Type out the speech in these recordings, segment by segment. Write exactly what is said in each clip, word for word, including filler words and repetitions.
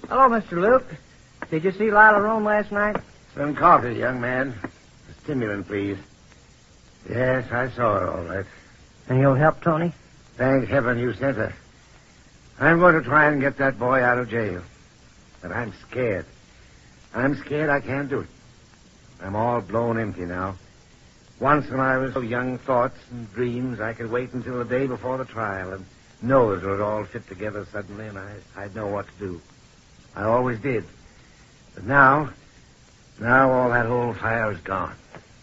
Hello, Mister Luke. Did you see Lila Rome last night? Some coffee, young man. A stimulant, please. Yes, I saw her all right. And you'll help Tony? Thank heaven you sent her. I'm going to try and get that boy out of jail. But I'm scared. I'm scared I can't do it. I'm all blown empty now. Once when I was young thoughts and dreams, I could wait until the day before the trial and know it would all fit together suddenly and I, I'd know what to do. I always did. But now, now all that old fire is gone.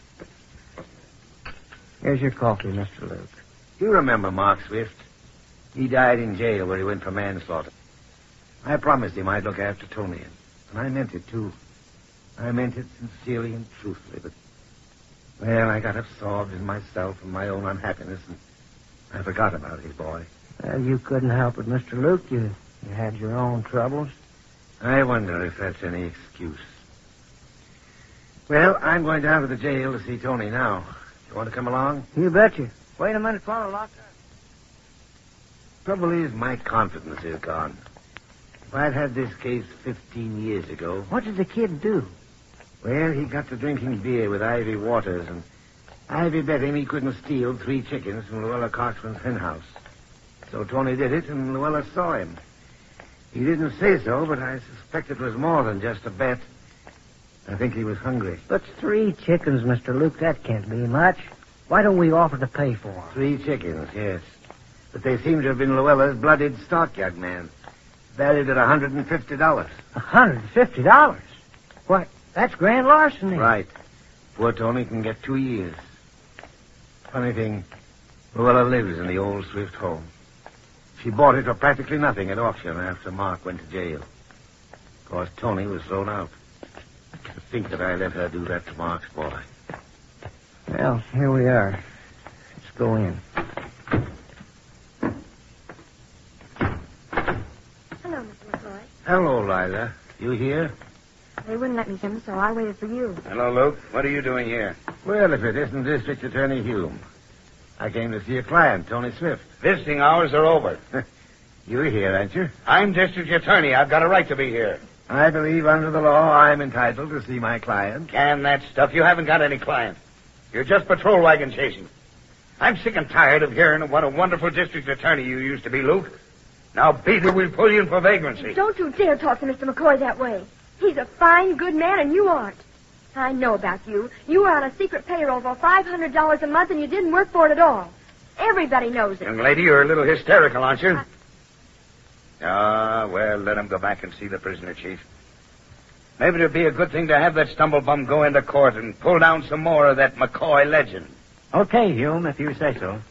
Here's your coffee, Mister Luke. You remember Mark Swift? He died in jail where he went for manslaughter. I promised him I'd look after Tony, and I meant it, too. I meant it sincerely and truthfully, but, well, I got absorbed in myself and my own unhappiness, and I forgot about his boy. Well, you couldn't help it, Mister Luke. You, you had your own troubles. I wonder if that's any excuse. Well, I'm going down to the jail to see Tony now. You want to come along? You betcha. Wait a minute, Father. Locked up. Trouble is, my confidence is gone. If I'd had this case fifteen years ago... What did the kid do? Well, he got to drinking beer with Ivy Waters, and Ivy bet him he couldn't steal three chickens from Luella Cochran's hen house. So Tony did it, and Luella saw him. He didn't say so, but I suspect it was more than just a bet. I think he was hungry. But three chickens, Mister Luke, that can't be much. Why don't we offer to pay for them? Three chickens, yes. But they seem to have been Luella's blooded stock, young man. Valued at one hundred fifty dollars. one hundred fifty dollars? What? That's grand larceny. Right. Poor Tony can get two years. Funny thing, Luella lives in the old Swift home. She bought it for practically nothing at auction after Mark went to jail. Of course, Tony was thrown out. To think that I let her do that to Mark's boy. Well, here we are. Let's go in. Hello, Mister McCoy. Hello, Lila. You here? They wouldn't let me come, so I waited for you. Hello, Luke. What are you doing here? Well, if it isn't District Attorney Hume. I came to see a client, Tony Swift. Visiting hours are over. You're here, aren't you? I'm district attorney. I've got a right to be here. I believe under the law I'm entitled to see my client. Can that stuff. You haven't got any client. You're just patrol wagon chasing. I'm sick and tired of hearing of what a wonderful district attorney you used to be, Luke. Now, beat it, we'll pull you in for vagrancy. Don't you dare talk to Mister McCoy that way. He's a fine, good man, and you aren't. I know about you. You were on a secret payroll for five hundred dollars a month, and you didn't work for it at all. Everybody knows it. Young lady, you're a little hysterical, aren't you? I... Ah, well, let him go back and see the prisoner, Chief. Maybe it'd be a good thing to have that stumblebum go into court and pull down some more of that McCoy legend. Okay, Hume, if you say so.